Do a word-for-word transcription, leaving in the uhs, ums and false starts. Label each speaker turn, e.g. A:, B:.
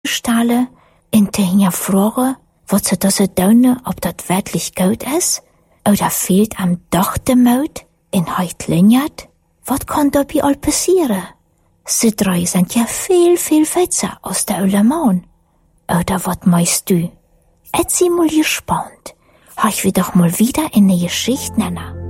A: stellen und te hinterfragen, was sie da so tun, ob das wirklich gut ist? Oder fehlt am doch der Mut in heut Linjat? Was kann dabei all passieren? Sie drei sind ja viel, viel weiter aus der Ulemann. Oder was meinst du? Et sie mal gespannt. Hab ich wir doch mal wieder in die Geschichte nennen.